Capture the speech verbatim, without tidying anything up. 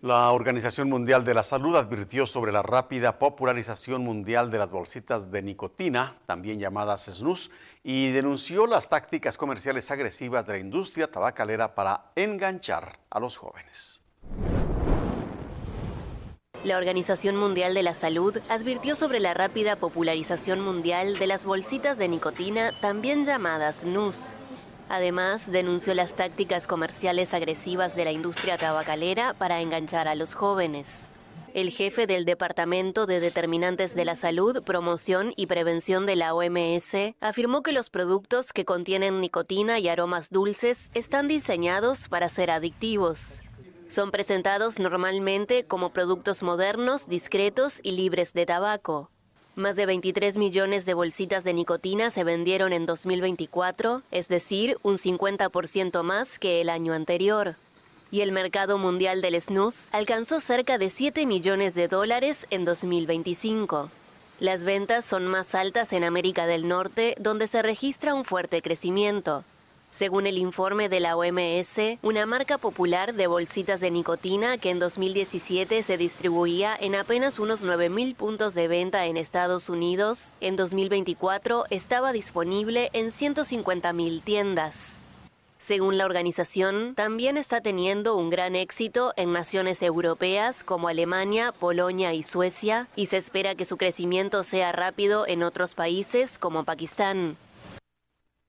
La Organización Mundial de la Salud advirtió sobre la rápida popularización mundial de las bolsitas de nicotina, también llamadas snus, y denunció las tácticas comerciales agresivas de la industria tabacalera para enganchar a los jóvenes. La Organización Mundial de la Salud advirtió sobre la rápida popularización mundial de las bolsitas de nicotina, también llamadas snus. Además, denunció las tácticas comerciales agresivas de la industria tabacalera para enganchar a los jóvenes. El jefe del Departamento de Determinantes de la Salud, Promoción y Prevención de la O M S afirmó que los productos que contienen nicotina y aromas dulces están diseñados para ser adictivos. Son presentados normalmente como productos modernos, discretos y libres de tabaco. Más de veintitrés millones de bolsitas de nicotina se vendieron en dos mil veinticuatro, es decir, un cincuenta por ciento más que el año anterior. Y el mercado mundial del snus alcanzó cerca de siete millones de dólares en dos mil veinticinco. Las ventas son más altas en América del Norte, donde se registra un fuerte crecimiento. Según el informe de la O M S, una marca popular de bolsitas de nicotina que en dos mil diecisiete se distribuía en apenas unos nueve mil puntos de venta en Estados Unidos, en dos mil veinticuatro estaba disponible en ciento cincuenta mil tiendas. Según la organización, también está teniendo un gran éxito en naciones europeas como Alemania, Polonia y Suecia, y se espera que su crecimiento sea rápido en otros países como Pakistán.